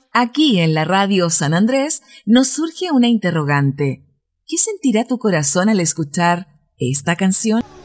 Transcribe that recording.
Aquí en la radio San Andrés nos surge una interrogante. ¿Qué sentirá tu corazón al escuchar esta canción?